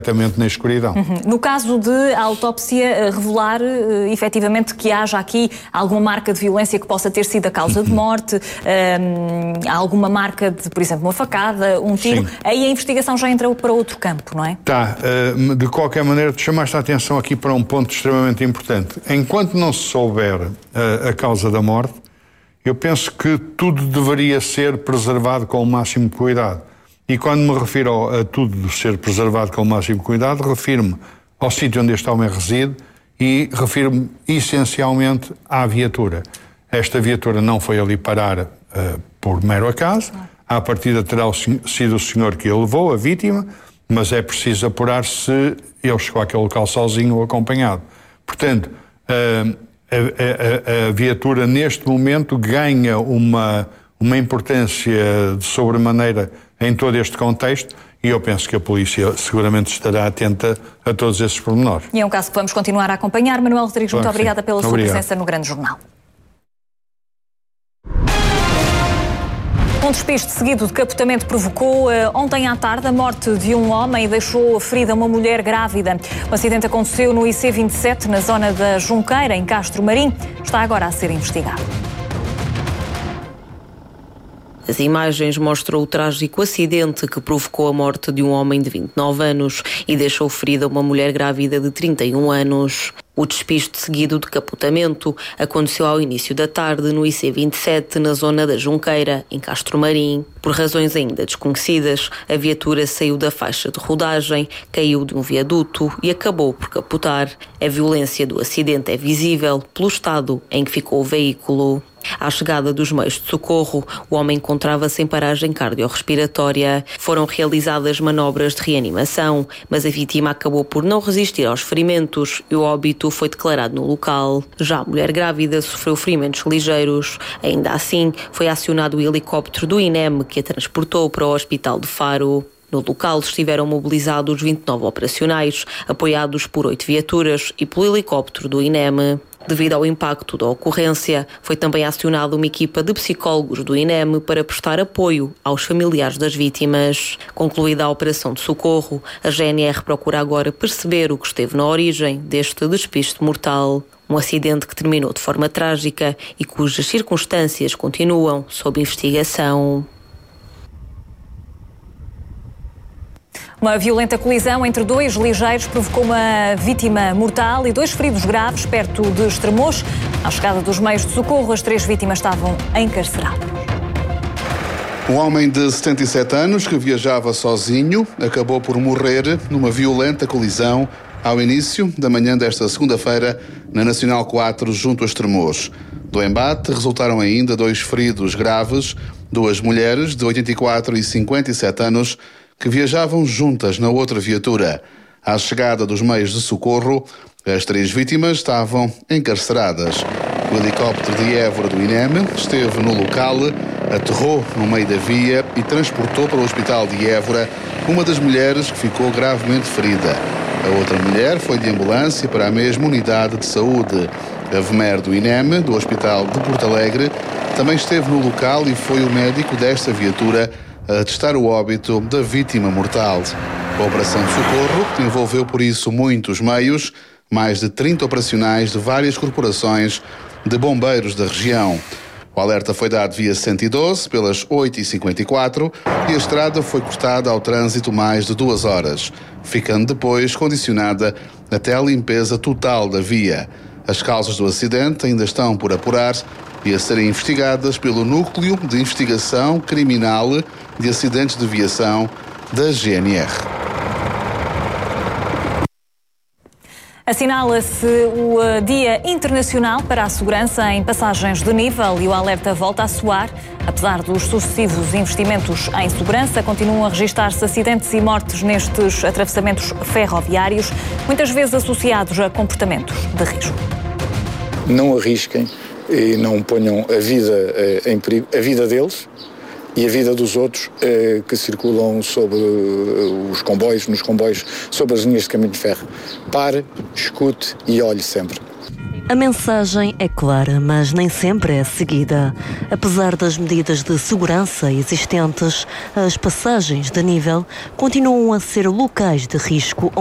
completamente na escuridão. No caso de a autópsia revelar efetivamente que haja aqui alguma marca de violência que possa ter sido a causa de morte, alguma marca de, por exemplo, uma facada, um tiro, sim, aí a investigação já entra para outro campo, não é? Tá, de qualquer maneira, te chamaste a atenção aqui para um ponto extremamente importante. Enquanto não se souber a causa da morte, eu penso que tudo deveria ser preservado com o máximo de cuidado. E quando me refiro a tudo ser preservado com o máximo de cuidado, refiro-me ao sítio onde este homem reside e refiro-me essencialmente à viatura. Esta viatura não foi ali parar por mero acaso, à partida terá sido o senhor que a levou, a vítima, mas é preciso apurar se ele chegou àquele local sozinho ou acompanhado. Portanto, a viatura neste momento ganha uma importância de sobremaneira em todo este contexto e eu penso que a polícia seguramente estará atenta a todos esses pormenores. E é um caso que vamos continuar a acompanhar. Manuel Rodrigues, muito obrigada pela sua presença no Grande Jornal. Um despiste seguido de capotamento provocou ontem à tarde a morte de um homem e deixou ferida uma mulher grávida. O acidente aconteceu no IC27, na zona da Junqueira, em Castro Marim. Está agora a ser investigado. As imagens mostram o trágico acidente que provocou a morte de um homem de 29 anos e deixou ferida uma mulher grávida de 31 anos. O despiste seguido de capotamento aconteceu ao início da tarde no IC27, na zona da Junqueira, em Castro Marim. Por razões ainda desconhecidas, a viatura saiu da faixa de rodagem, caiu de um viaduto e acabou por capotar. A violência do acidente é visível pelo estado em que ficou o veículo. À chegada dos meios de socorro, o homem encontrava-se em paragem cardiorrespiratória. Foram realizadas manobras de reanimação, mas a vítima acabou por não resistir aos ferimentos e o óbito foi declarado no local. Já a mulher grávida sofreu ferimentos ligeiros. Ainda assim, foi acionado o helicóptero do INEM que a transportou para o Hospital de Faro. No local estiveram mobilizados 29 operacionais, apoiados por 8 viaturas e pelo helicóptero do INEM. Devido ao impacto da ocorrência, foi também acionada uma equipa de psicólogos do INEM para prestar apoio aos familiares das vítimas. Concluída a operação de socorro, a GNR procura agora perceber o que esteve na origem deste despiste mortal. Um acidente que terminou de forma trágica e cujas circunstâncias continuam sob investigação. Uma violenta colisão entre dois ligeiros provocou uma vítima mortal e 2 feridos graves perto de Estremoz. À chegada dos meios de socorro, as 3 vítimas estavam encarceradas. Um homem de 77 anos que viajava sozinho acabou por morrer numa violenta colisão ao início da manhã desta segunda-feira na Nacional 4, junto a Estremoz. Do embate resultaram ainda 2 feridos graves, 2 mulheres de 84 e 57 anos que viajavam juntas na outra viatura. À chegada dos meios de socorro, as 3 vítimas estavam encarceradas. O helicóptero de Évora do INEM esteve no local, aterrou no meio da via e transportou para o Hospital de Évora uma das mulheres que ficou gravemente ferida. A outra mulher foi de ambulância para a mesma unidade de saúde. A VMER do INEM, do Hospital de Porto Alegre, também esteve no local e foi o médico desta viatura a testar o óbito da vítima mortal. A operação de socorro envolveu por isso muitos meios, mais de 30 operacionais de várias corporações de bombeiros da região. O alerta foi dado via 112 pelas 8h54 e a estrada foi cortada ao trânsito mais de 2 horas, ficando depois condicionada até a limpeza total da via. As causas do acidente ainda estão por apurar e a serem investigadas pelo Núcleo de Investigação Criminal de Acidentes de Viação da GNR. Assinala-se o Dia Internacional para a Segurança em Passagens de Nível e o alerta volta a soar. Apesar dos sucessivos investimentos em segurança, continuam a registrar-se acidentes e mortes nestes atravessamentos ferroviários, muitas vezes associados a comportamentos de risco. Não arrisquem e não ponham a vida em perigo, a vida deles e a vida dos outros que circulam sobre os comboios, nos comboios, sobre as linhas de caminho de ferro. Pare, escute e olhe sempre. A mensagem é clara, mas nem sempre é seguida. Apesar das medidas de segurança existentes, as passagens de nível continuam a ser locais de risco